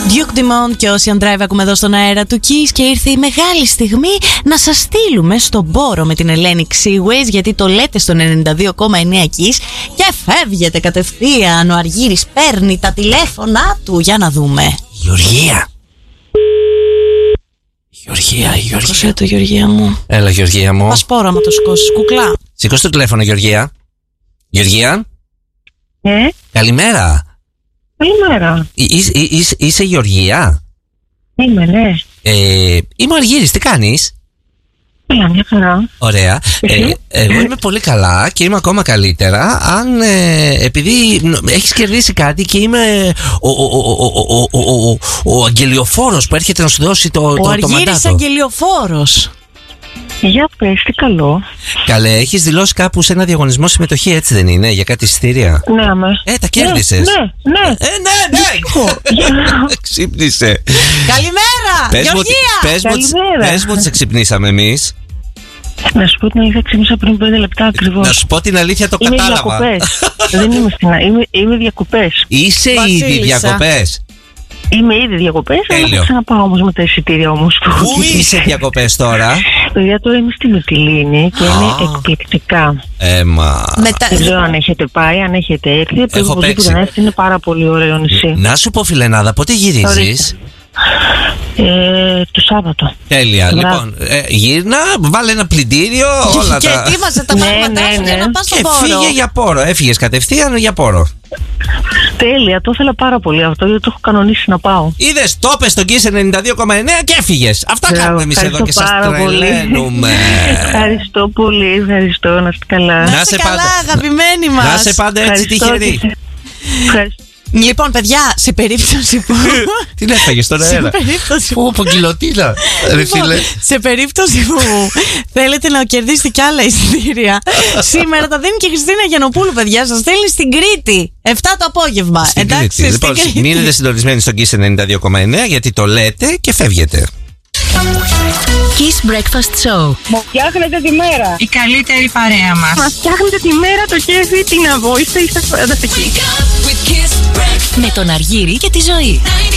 Duke Dumont και Ocean Drive ακούμε εδώ στον αέρα του Kiss και ήρθε η μεγάλη στιγμή να σας στείλουμε στον πόρο με την Ελένη Ξίουες, γιατί το λέτε στο 92,9 Kiss και φεύγετε κατευθείαν. Ο Αργύρης παίρνει τα τηλέφωνα του. Για να δούμε. Γεωργία. Σηκώσε το, Γεωργία μου. Έλα, Γεωργία μου. Πασπόρο άμα το σηκώσεις, κουκλά. Σηκώσε το τηλέφωνο, Γεωργία. Γεωργία. Καλημέρα. Καλημέρα. Είσαι Γεωργία? Είμαι, ναι. Είμαι ο Αργύρης, τι κάνεις? Έλα, μια χαρά. Ωραία. Εγώ είμαι πολύ καλά και είμαι ακόμα καλύτερα αν επειδή έχεις κερδίσει κάτι και είμαι ο αγγελιοφόρος που έρχεται να σου δώσει το μαντάτο. Ο Αργύρης αγγελιοφόρος. Για πες, τι καλό. Καλέ, έχεις δηλώσει κάπου σε ένα διαγωνισμό συμμετοχή, έτσι δεν είναι, για κάτι ειστήρια? Ναι, αμέ. Τα κέρδισες. Ναι. Ξύπνησε. Καλημέρα, Γεωργία. Πες μου ότι σε ξυπνήσαμε εμείς. Να σου πω την αλήθεια, ξύπνησα πριν 5 λεπτά ακριβώς. Να σου πω την αλήθεια, το κατάλαβα. Είμαι διακοπές. Δεν είμαι είμαι διακοπές. Είσαι ήδη διακοπές? Είμαι ήδη διακοπές, αλλά θα ξαναπάω όμως με τα εισιτήρια όμως. Πού είσαι διακοπές τώρα? Παιδιά, τώρα είμαι στη Μυτιλήνη και είναι εκπληκτικά. Δεν ξέρω αν έχετε πάει, αν έχετε έρθει. Έχω παίξει. Είναι πάρα πολύ ωραίο νησί. Να σου πω, φιλενάδα, πότε γυρίζεις? Το Σάββατο. Τέλεια. Λοιπόν, γύρνα, βάλε ένα πλυντήριο, όλα και τα... ετοίμασε τα πράγματά σου για να πας στον Πόρο. Και φύγε για Πόρο. Έφυγες κατευθείαν για Πόρο. Τέλεια, το ήθελα πάρα πολύ αυτό, γιατί το έχω κανονίσει να πάω. Είδες, το πες στον Kiss 92,9 και έφυγες. Αυτά κάνουμε εμείς εδώ και σας τρελαίνουμε. Ευχαριστώ πολύ, ευχαριστώ, να είστε καλά. Να είστε καλά, αγαπημένοι μας. Να είστε πάντα έτσι τυχεροί. Ευχαριστώ. Λοιπόν, παιδιά, σε περίπτωση που. Τι έφαγες στον αέρα? Σε περίπτωση που. Πω, κιλοτίνα. Σε περίπτωση που θέλετε να κερδίσετε κι άλλα εισιτήρια, σήμερα τα δίνει και η Χριστίνα Γιαννοπούλου, παιδιά. Σας στέλνει στην Κρήτη. 7 το απόγευμα. Εντάξει. Λοιπόν, μείνετε συντονισμένοι στο Kiss 92,9 γιατί το λέτε και φεύγετε. Kiss Breakfast Show. Μου φτιάχνετε τη μέρα. Η καλύτερη παρέα μας. Μας φτιάχνετε τη μέρα, το κέφι, την αβόηστε, είστε φανταστικοί. Με τον Αργύρη και τη Ζωή.